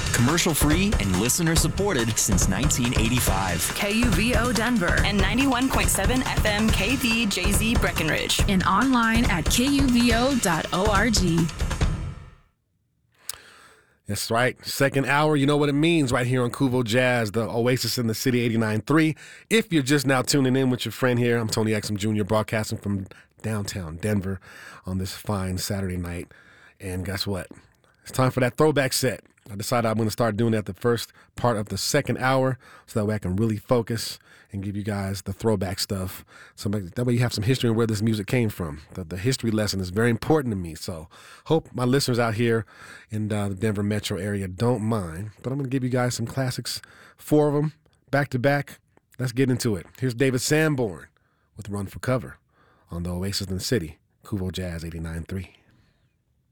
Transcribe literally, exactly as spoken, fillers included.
Commercial free and listener supported since nineteen eighty-five. K U V O Denver and ninety-one point seven F M K V J Z Breckenridge. And online at K U V O dot org. That's right. Second hour, you know what it means right here on Kuvo Jazz, the Oasis in the City eighty-nine point three. If you're just now tuning in with your friend here, I'm Tony Exum Junior broadcasting from downtown Denver on this fine Saturday night. And guess what? It's time for that throwback set. I decided I'm going to start doing that the first part of the second hour so that way I can really focus and give you guys the throwback stuff. So that way you have some history on where this music came from. The, the history lesson is very important to me. So hope my listeners out here in uh, the Denver metro area don't mind. But I'm going to give you guys some classics, four of them, back to back. Let's get into it. Here's David Sanborn with Run for Cover on the Oasis in the City, Kuvo Jazz eighty-nine point three.